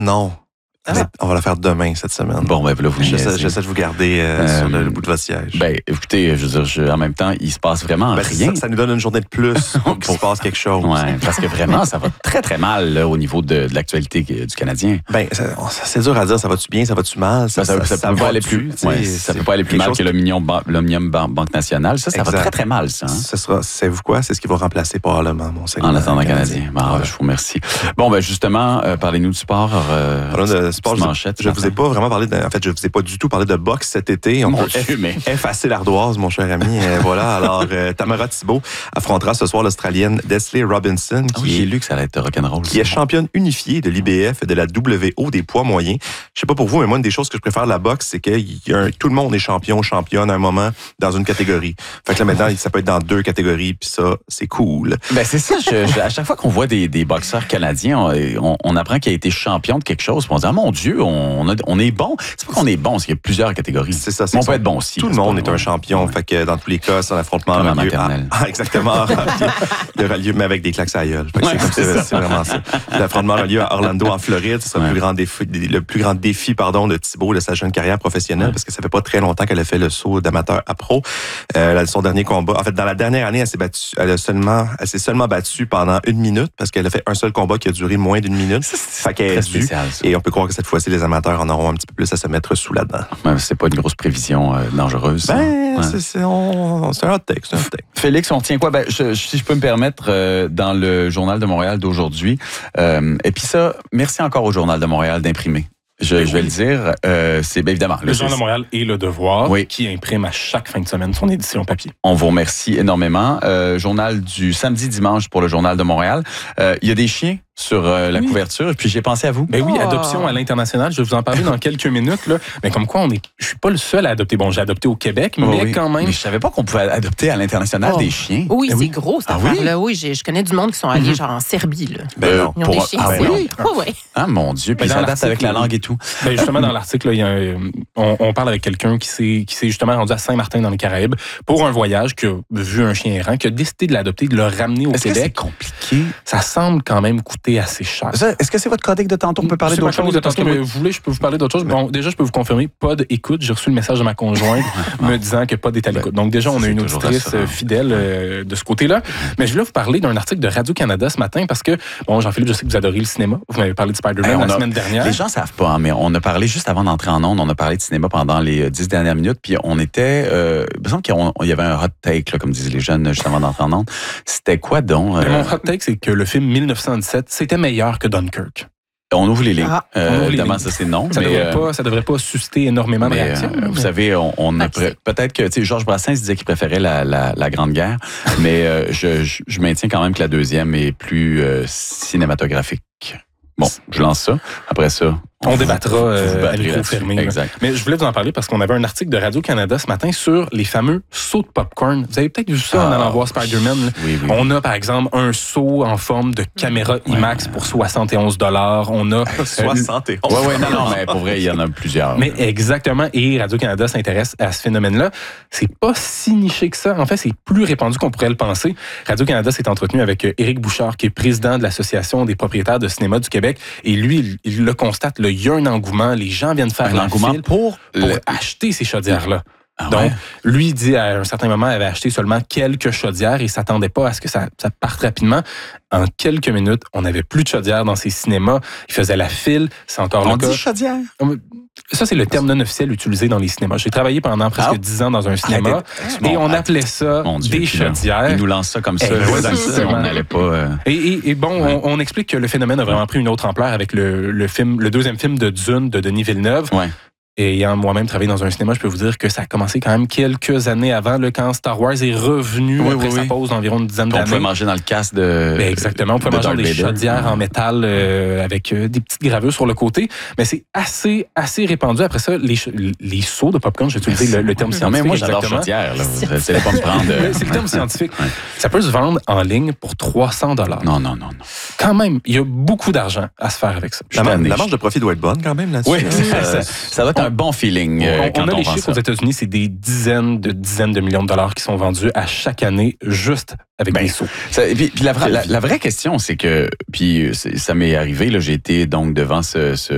Non. On va la faire demain, cette semaine. Bon, ben là, vous j'essaie de vous garder sur le bout de votre siège. Ben, écoutez, je veux dire, en même temps, il se passe vraiment rien. Ça nous donne une journée de plus pour qu'il se passe quelque chose. Ouais, parce que vraiment, ça va très, très mal là, au niveau de l'actualité du Canadien. Ben, c'est dur à dire, ça va-tu bien, ça va-tu mal? Ça peut pas aller plus. Ça peut pas aller plus mal que l'Omnium Banque Nationale. Ça va très, très mal, ça. Hein? Savez-vous quoi? C'est ce qui va remplacer probablement mon segment. En attendant Canadien. Voilà. Je vous remercie. Bon, ben justement, parlez-nous du sport. Sport, je vous ai pas vraiment parlé en fait, je vous ai pas du tout parlé de boxe cet été. On peut effacer l'ardoise, mon cher ami. Voilà. Alors, Tamara Thibault affrontera ce soir l'Australienne Desley Robinson. J'ai lu que ça allait être rock'n'roll. Qui est championne unifiée de l'IBF et de la WO des poids moyens. Je sais pas pour vous, mais moi, une des choses que je préfère de la boxe, c'est que tout le monde est championne à un moment dans une catégorie. Fait que là, maintenant, ça peut être dans 2 catégories, puis ça, c'est cool. Ben, c'est ça. À chaque fois qu'on voit des boxeurs canadiens, on apprend qu'il a été champion de quelque chose. On se dit, ah, mon Dieu, on est bon. C'est pas qu'on est bon, c'est qu'il y a plusieurs catégories. C'est ça. On peut être bon aussi. Tout le monde est un champion. Ouais. Fait que dans tous les cas, c'est un affrontement aura lieu. Exactement. Il aura lieu, mais avec des claques à la gueule. C'est vraiment ça. L'affrontement aura lieu à Orlando, en Floride. Ce sera le plus grand défi de Thibault de sa jeune carrière professionnelle, parce que ça fait pas très longtemps qu'elle a fait le saut d'amateur à pro. Son dernier combat, en fait, dans la dernière année, elle s'est seulement battue pendant 1 minute, parce qu'elle a fait un seul combat qui a duré moins d'1 minute. Fait qu'elle est spécial. Et on peut croire que cette fois-ci, les amateurs en auront un petit peu plus à se mettre sous la dent. C'est pas une grosse prévision dangereuse. C'est un hot take. Félix, on tient quoi? Si je peux me permettre, dans le Journal de Montréal d'aujourd'hui, et puis ça, merci encore au Journal de Montréal d'imprimer. Je vais le dire, c'est évidemment... Le Journal de Montréal et Le Devoir, qui imprime à chaque fin de semaine son édition papier. On vous remercie énormément. Journal du samedi-dimanche pour le Journal de Montréal. Il y a des chiens sur la couverture, puis j'ai pensé à vous. Ben oui, adoption à l'international, je vais vous en parler dans quelques minutes. Là. Mais comme quoi, je suis pas le seul à adopter. Bon, j'ai adopté au Québec, mais quand même... Mais je savais pas qu'on pouvait adopter à l'international des chiens. Oui, c'est gros, cette affaire-là. Oui, je connais du monde qui sont allés genre en Serbie. Là. Ils ont des chiens. Ah, mon Dieu, puis ils s'adaptent avec la langue et tout. Ben justement, dans l'article, on parle avec quelqu'un qui s'est justement rendu à Saint-Martin dans les Caraïbes pour un voyage, qui a vu un chien errant, qui a décidé de l'adopter, de le ramener au Québec. Est-ce que c'est compliqué? Ça semble quand même coûter assez cher. Est-ce que c'est votre chronique de tantôt? On peut parler d'autre chose? Mais vous voulez, je peux vous parler d'autre chose? Bon, déjà, je peux vous confirmer, Pod écoute. J'ai reçu le message de ma conjointe me disant que Pod est à l'écoute. Donc déjà, on a une auditrice fidèle de ce côté-là. Mais je voulais vous parler d'un article de Radio-Canada ce matin parce que, bon, Jean-Philippe, je sais que vous adorez le cinéma. Vous m'avez parlé de Spider-Man la semaine dernière. Les gens savent pas, mais on a parlé juste avant d'entrer en ondes, on a parlé de cinéma pendant les 10 dernières minutes, puis on était... il me semble qu'il y avait un hot take, là, comme disent les jeunes, juste avant d'entrer en ondes. C'était quoi donc? Mon hot take, c'est que le film 1917, c'était meilleur que Dunkirk. On ouvre les lignes. Évidemment, ça c'est non. Ça devrait pas susciter énormément de réactions. Vous savez, peut-être que Georges Brassens disait qu'il préférait la Grande Guerre, mais je maintiens quand même que la deuxième est plus cinématographique. Bon, je lance ça. Après ça, on débattra à micro fermé. Exact. Mais je voulais vous en parler parce qu'on avait un article de Radio-Canada ce matin sur les fameux sauts de popcorn. Vous avez peut-être vu ça en allant voir Spider-Man. Oui. On a, par exemple, un saut en forme de caméra IMAX pour 71 $. On a... 71 Oui, non, mais pour vrai, il y en a plusieurs. Mais exactement. Et Radio-Canada s'intéresse à ce phénomène-là. C'est pas si niché que ça. En fait, c'est plus répandu qu'on pourrait le penser. Radio-Canada s'est entretenu avec Éric Bouchard, qui est président de l'Association des propriétaires de cinéma du Québec. Et lui, il le constate, il y a un engouement. Les gens viennent faire un engouement pour acheter ces chaudières-là. Donc, lui dit à un certain moment, il avait acheté seulement quelques chaudières et ne s'attendait pas à ce que ça parte rapidement. En quelques minutes, on n'avait plus de chaudières dans ces cinémas. Il faisait la file. C'est encore le cas. On dit chaudière? Ça, c'est le terme non officiel utilisé dans les cinémas. J'ai travaillé pendant presque 10 ans dans un cinéma et on appelait ça des chaudières. Ils nous lancent ça comme ça. On n'allait pas... Et bon, on explique que le phénomène a vraiment pris une autre ampleur avec le deuxième film de Dune de Denis Villeneuve. Ouais. Et ayant moi-même travaillé dans un cinéma, je peux vous dire que ça a commencé quand même quelques années avant, quand Star Wars est revenu après sa pause d'environ une dizaine d'années. On pouvait manger dans le casque de... Exactement, on pouvait manger des chaudières en métal avec des petites gravures sur le côté. Mais c'est assez répandu. Après ça, les seaux de popcorn, j'ai utilisé le terme scientifique. Mais moi, j'adore chaudière. C'est pas me prendre... C'est le terme scientifique. Ça peut se vendre en ligne pour 300 $. Non. Quand même, il y a beaucoup d'argent à se faire avec ça. La marge de profit doit être bonne quand même là-dessus. Oui, ça va être un bon feeling. On a les chiffres aux États-Unis, c'est des dizaines de millions de dollars qui sont vendus à chaque année juste avec des sauts. Puis la vraie question, c'est que, puis ça m'est arrivé, là, j'ai été donc devant ce